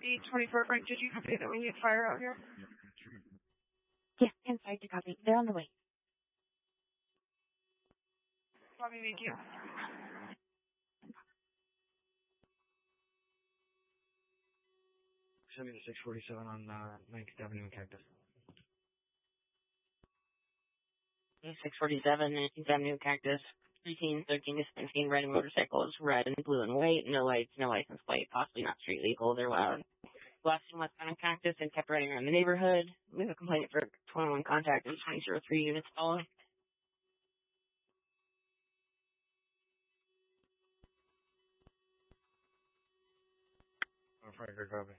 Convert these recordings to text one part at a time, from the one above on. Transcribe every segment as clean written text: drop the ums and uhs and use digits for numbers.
824 Frank, did you copy that we need fire out here? Yes, inside to copy. They're on the way. Copy, thank you. Send me the 647 on 19th Avenue and Cactus. 647, 19th Avenue, Cactus. 13, 13 to 17, red motorcycles, red and blue and white, no lights, no license plate, possibly not street legal, they're loud. Blasting westbound on Cactus and kept riding around the neighborhood. We have a complaint for 21 contact and 2003 units following. Oh, Frank, good copy.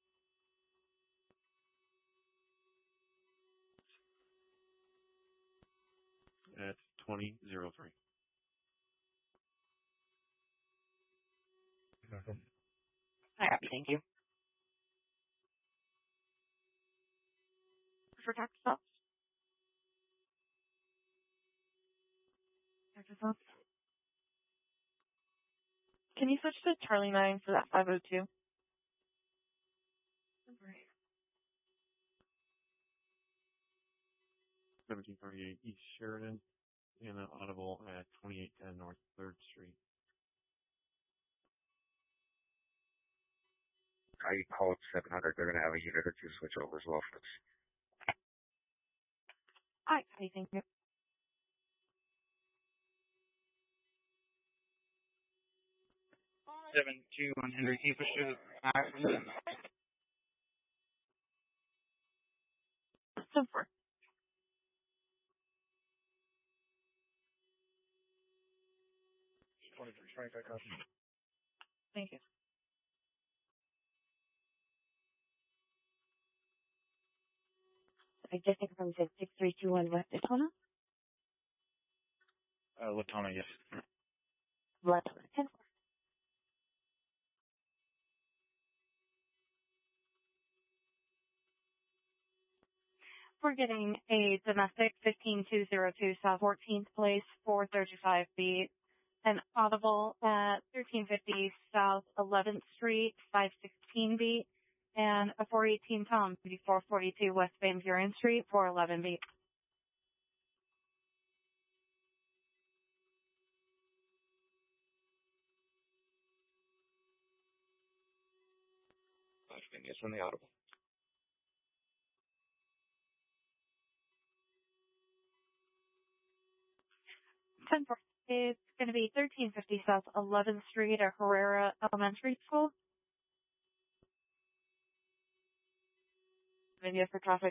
That's 2003. Hi, happy, thank you. For tax stops? Tax stops? Can you switch to Charlie 9 for that 502? 1738 East Sheridan, and an audible at 2810 North 3rd Street. I called 700. They're going to have a unit or two switch over as well, folks. Hi, thank you. Seven two one Henry Keeper Street. Super. Thank you. I just confirmed 6321 West Latona. Latona, yes. Latona, 10-4. We're getting a domestic 15202 South 14th Place, 435 beat, an audible at 1350 South 11th Street, 516 beat, and a 418 Tom, 442 West Van Buren Street, 411 beat. Yes, on the audible. It's going to be 1350 South 11th Street at Herrera Elementary School. Video for traffic.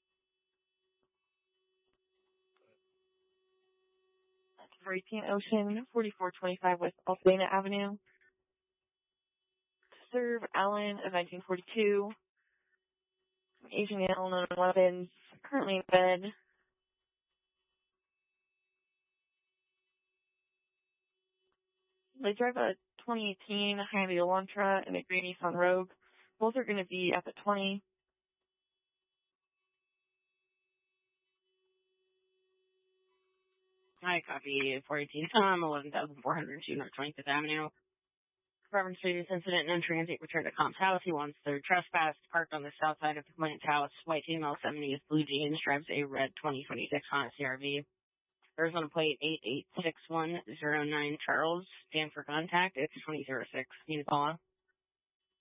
For 18 Ocean, 4425 West Altadena Avenue. Serve Allen of 1942. Asian male, known weapons, currently in bed. They drive a 2018 Hyundai Elantra and a green Nissan Rogue. Both are going to be at the 20. Hi, copy 418 Tom, 11,402 North 25th Avenue. Reference previous incident, non-transit returned to Comp's house. He wants their trespass, parked on the south side of the complainant's house. White female, 70s, blue jeans, drives a red 2026 Honda CRV. Arizona plate 886109 Charles. Stand for contact. It's 2006. Need to call on.